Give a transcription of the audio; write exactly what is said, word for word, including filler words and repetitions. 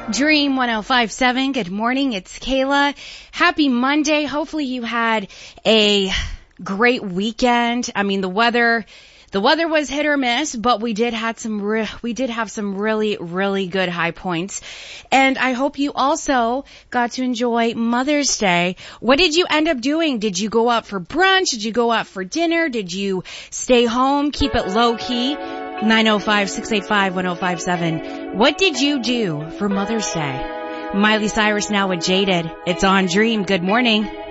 Dream one oh five point seven. Good morning. It's Kayla. Happy Monday. Hopefully you had a great weekend. I mean, the weather, the weather was hit or miss, but we did have some, re- we did have some really, really good high points. And I hope you also got to enjoy Mother's Day. What did you end up doing? Did you go out for brunch? Did you go out for dinner? Did you stay home? Keep it low key? nine oh five, six eight five, one oh five seven. What did you do for Mother's Day? Miley Cyrus now with Jaded. It's on Dream. Good morning.